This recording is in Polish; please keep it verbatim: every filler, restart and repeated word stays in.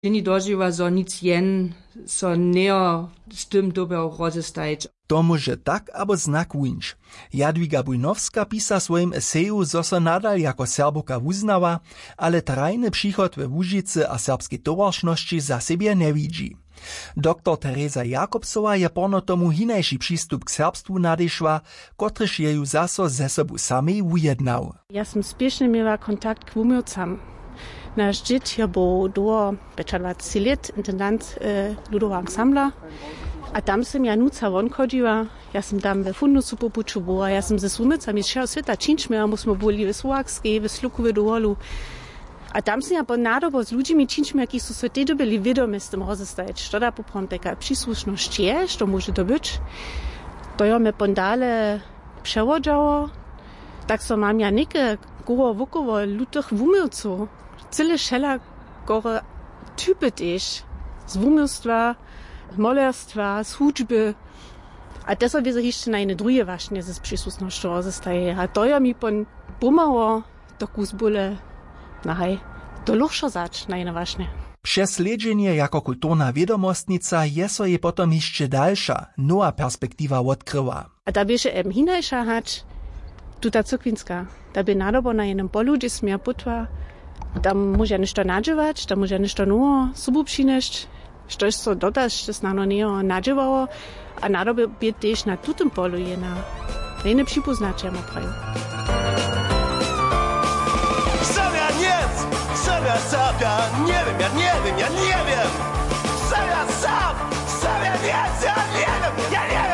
Nie dożywa, zo nic jen so neo z tym dobał rozestajeć. To może tak, abo znak winč. Jadwiga Bujnowska pisa swoim eseju, zo so nadal jako Serboka wuznała, ale trajny przychod we Łužicy a serbskiej towarszności za siebie nie widzi. Doktor Teresa Jakobsowa je porno tomu hinejší přístup k serbstwu nadešła, kotryž je ju zaso ze sobu samej ujednał. Ja som spiešne miała kontakt k umiłcam. Naš džit je bo do dvacet let intendant e, Ludova ansambla, a tam som ja nuca von chodila, ja som tam ve fundusu popučovala, ja som ze umilcami šel sveta činčme, a musmo boli ve Slovakskej, ve Sluku, do Holu. A tam som ja po nádobo s ľuďmi činčme, akí sú sa tedy byli vedomi s tým rozestajeć. Što da poprom taka příslušnosť je, što môže to byť. To je me pondále převodžalo, tak som mám ja neke govo vukovo ľudých umilcov. Cyle šela gore typy też z umilstwa, molerstwa, z hudźby. A deshalb jest jeszcze na eine drugie właśnie z przysłusnością rozestaje. A to ja mi pon pomało do kuzbule nahaj do luchsza zać na eine właśnie. Przesledżenie jako kulturna wiadomostnica je so je potom jeszcze dalsza, nowa perspektywa odkryła. A da bieže eben hinajša hać, tuta cukvinska. Da by nadobo na jednym polu, gdzie smia putwa, tam może nešto nadżywać, tam może nešto nowo subu przynieść, coś co dodać, co znano nie nadżywało, a nadobo by też na tutym polu je na jedne przypoznacie ma praju. Sabia nic! Sabia, sabia, nie wiem, ja nie wiem, ja nie wiem! Sabia sam! Sabia nic, ja nie wiem, ja nie wiem!